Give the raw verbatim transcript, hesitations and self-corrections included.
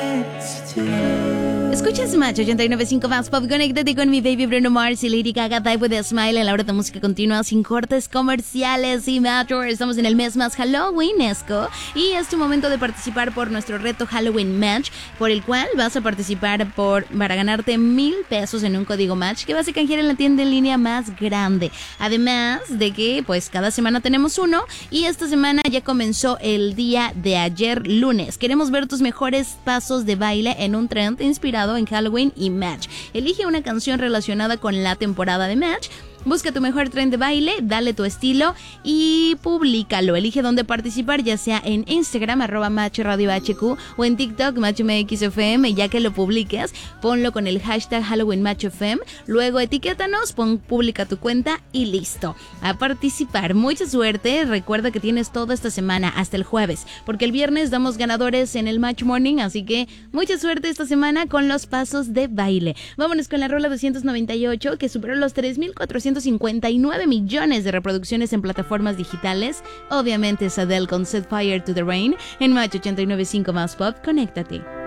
Escuchas Match ochenta y nueve punto cinco más Pop. Conéctate con mi baby Bruno Mars y Lady Gaga. Type with a Smile en la hora de música continua sin cortes comerciales y Match. Estamos en el mes más Halloweenesco y es tu momento de participar por nuestro reto Halloween Match, por el cual vas a participar por para ganarte mil pesos en un código Match que vas a canjear en la tienda en línea más grande. Además de que pues cada semana tenemos uno y esta semana ya comenzó el día de ayer lunes. Queremos ver tus mejores pasos de baile en un trend inspirado en Halloween y Match. Elige una canción relacionada con la temporada de Match. Busca tu mejor tren de baile, dale tu estilo y públicalo. Elige dónde participar, ya sea en Instagram, arroba Match Radio H Q, o en TikTok, Match M X F M. Ya que lo publiques, ponlo con el hashtag Halloween Match F M. Luego etiquétanos, pon, publica tu cuenta y listo. A participar. Mucha suerte. Recuerda que tienes toda esta semana hasta el jueves, porque el viernes damos ganadores en el Match Morning. Así que mucha suerte esta semana con los pasos de baile. Vámonos con la rola doscientos noventa y ocho, que superó los tres mil cuatrocientos cincuenta y nueve millones de reproducciones en plataformas digitales. Obviamente es Adele con Set Fire to the Rain en Match ochenta y nueve punto cinco más Pop. Conéctate.